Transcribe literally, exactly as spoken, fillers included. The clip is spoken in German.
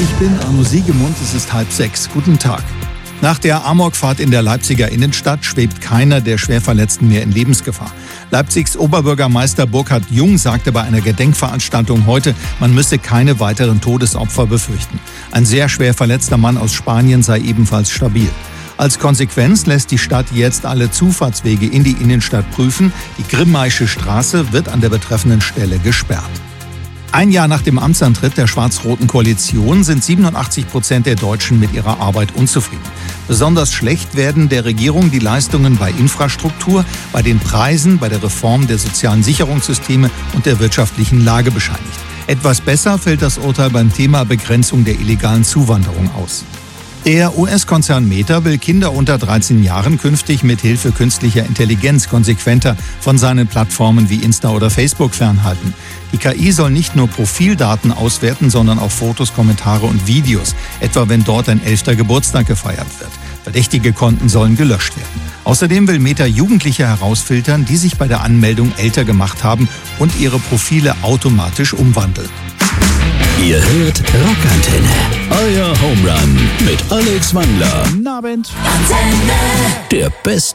Ich bin Arno Siegemund, es ist halb sechs. Guten Tag. Nach der Amokfahrt in der Leipziger Innenstadt schwebt keiner der Schwerverletzten mehr in Lebensgefahr. Leipzigs Oberbürgermeister Burkhard Jung sagte bei einer Gedenkveranstaltung heute, man müsse keine weiteren Todesopfer befürchten. Ein sehr schwer verletzter Mann aus Spanien sei ebenfalls stabil. Als Konsequenz lässt die Stadt jetzt alle Zufahrtswege in die Innenstadt prüfen. Die Grimmaische Straße wird an der betreffenden Stelle gesperrt. Ein Jahr nach dem Amtsantritt der schwarz-roten Koalition sind siebenundachtzig Prozent der Deutschen mit ihrer Arbeit unzufrieden. Besonders schlecht werden der Regierung die Leistungen bei Infrastruktur, bei den Preisen, bei der Reform der sozialen Sicherungssysteme und der wirtschaftlichen Lage bescheinigt. Etwas besser fällt das Urteil beim Thema Begrenzung der illegalen Zuwanderung aus. Der U S-Konzern Meta will Kinder unter dreizehn Jahren künftig mit Hilfe künstlicher Intelligenz konsequenter von seinen Plattformen wie Insta oder Facebook fernhalten. Die K I soll nicht nur Profildaten auswerten, sondern auch Fotos, Kommentare und Videos, etwa wenn dort ein elfter Geburtstag gefeiert wird. Verdächtige Konten sollen gelöscht werden. Außerdem will Meta Jugendliche herausfiltern, die sich bei der Anmeldung älter gemacht haben und ihre Profile automatisch umwandeln. Ihr hört Rockantenne, euer Home Run mit Alex Wandler. Guten Abend. Der beste